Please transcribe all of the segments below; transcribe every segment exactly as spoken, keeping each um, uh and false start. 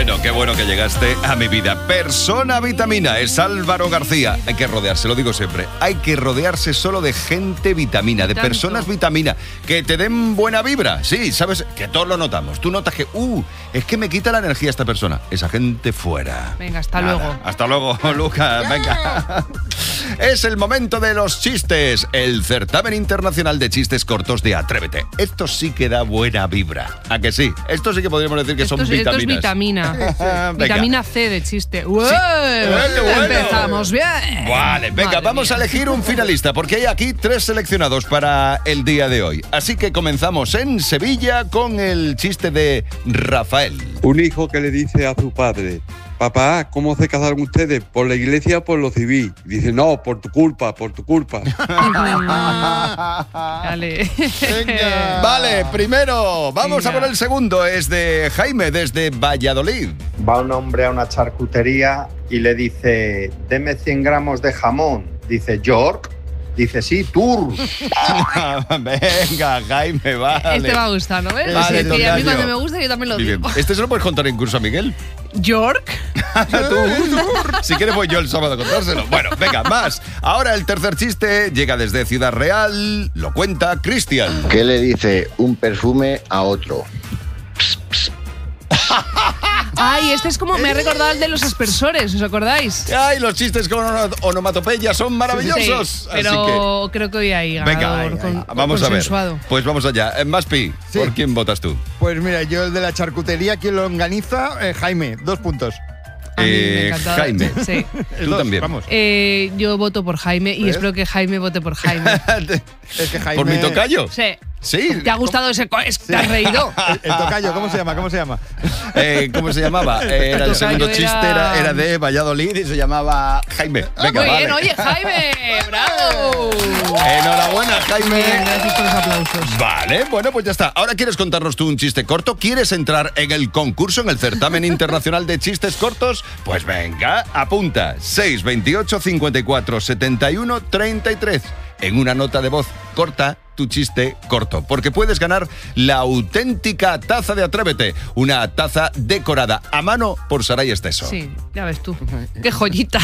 bueno, qué bueno que llegaste a mi vida. Persona vitamina, es Álvaro García. Hay que rodearse, lo digo siempre. Hay que rodearse solo de gente vitamina, de Tanto. personas vitamina, que te den buena vibra. Sí, sabes, que todos lo notamos. Tú notas que, uh, es que me quita la energía esta persona. Esa gente fuera. Venga, hasta Nada. luego. Hasta luego, Lucas. Venga. Es el momento de los chistes. El certamen internacional de chistes cortos de Atrévete. Esto sí que da buena vibra. ¿A que sí? Esto sí que podríamos decir que Esto, son es- esto vitaminas. es vitamina. Venga. Vitamina C de chiste. ¡Ué! qué bueno. Empezamos bien. Vale, venga, Madre vamos mía. a elegir un finalista, porque hay aquí tres seleccionados para el día de hoy. Así que comenzamos en Sevilla con el chiste de Rafael. Un hijo que le dice a su padre: papá, ¿cómo se casaron ustedes? ¿Por la iglesia o por lo civil? Y dice: no, por tu culpa, por tu culpa. Dale. Vale, primero, vamos Venga. a por el segundo. Es de Jaime, desde Valladolid. Va un hombre a una charcutería y le dice: deme cien gramos de jamón. Dice: ¿York? Dice: sí, Tour. Venga, Jaime, vale. Este va a gustar, ¿no ves? Vale, Sí, que a mí tocayo. cuando me gusta yo también lo Muy bien. digo. ¿Este se lo puedes contar incluso a Miguel? York. Tú, si quieres voy yo el sábado a contárselo. Bueno, venga, más. Ahora el tercer chiste llega desde Ciudad Real. Lo cuenta Cristian. ¿Qué le dice un perfume a otro? Ay, este es como me ha recordado el de los aspersores, ¿os acordáis? Ay, los chistes con ono- onomatopeya son maravillosos. Sí, Así pero creo que hoy hay que, venga, ganador con- vamos a ver. consensuado. Pues vamos allá. Eh, Maspi, Sí. ¿por quién votas tú? Pues mira, yo el de la charcutería, quien lo organiza, eh, Jaime, dos puntos. A mí me Eh, ha encantado. Jaime. Sí. Tú Dos, también. Vamos. Eh, yo voto por Jaime y ¿Ves? espero que Jaime vote por Jaime. Es que Jaime... ¿Por mi tocayo? Sí. Sí. ¿Te ha gustado ese? co- es- ¿Te has reído? El, el tocayo, ¿cómo se llama? ¿Cómo se llama? Eh, ¿Cómo se llamaba? Eh, Era el tocayo segundo era- chiste, era, era de Valladolid y se llamaba Jaime. Venga, Muy vale. bien, oye, Jaime, bravo. Enhorabuena, Jaime. Bien, gracias por los aplausos. Vale, bueno, pues ya está. Ahora quieres contarnos tú un chiste corto. ¿Quieres entrar en el concurso, en el certamen internacional de chistes cortos? Pues venga, apunta. seis veintiocho cincuenta y cuatro setenta y uno treinta y tres. En una nota de voz corta, tu chiste corto. Porque puedes ganar la auténtica taza de Atrévete. Una taza decorada a mano por Saray Esteso. Sí, ya ves tú. Qué joyita.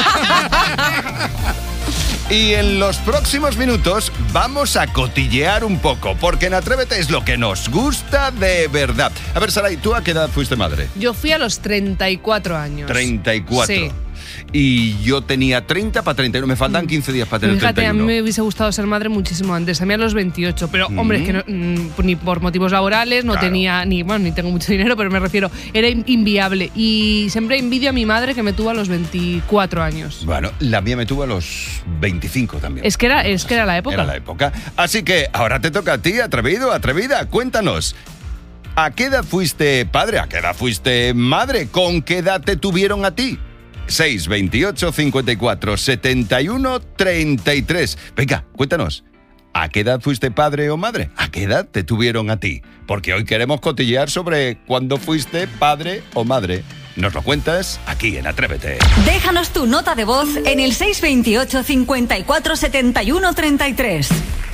Y en los próximos minutos vamos a cotillear un poco, porque en Atrévete es lo que nos gusta de verdad. A ver, Saray, ¿tú a qué edad fuiste madre? Yo fui a los treinta y cuatro años. treinta y cuatro. Sí. Y yo tenía treinta para treinta y uno. Me faltan quince días para tener Fíjate, treinta y a mí uno. me hubiese gustado ser madre muchísimo antes, a mí a los veintiocho, pero hombre, es que no- mm, ni por motivos laborales, no Claro. tenía, ni bueno, ni tengo mucho dinero, pero me refiero, era in- inviable. Y siempre envidio a mi madre que me tuvo a los veinticuatro años. Bueno, la mía me tuvo a los veinticinco también. Es que era, es que era la época. Era la época. Así que ahora te toca a ti, atrevido, atrevida. Cuéntanos. ¿A qué edad fuiste padre? ¿A qué edad fuiste madre? ¿Con qué edad te tuvieron a ti? seis veintiocho cincuenta y cuatro setenta y uno treinta y tres. Venga, cuéntanos. ¿A qué edad fuiste padre o madre? ¿A qué edad te tuvieron a ti? Porque hoy queremos cotillear sobre cuándo fuiste padre o madre. Nos lo cuentas aquí en Atrévete. Déjanos tu nota de voz en el seis veintiocho cincuenta y cuatro setenta y uno treinta y tres.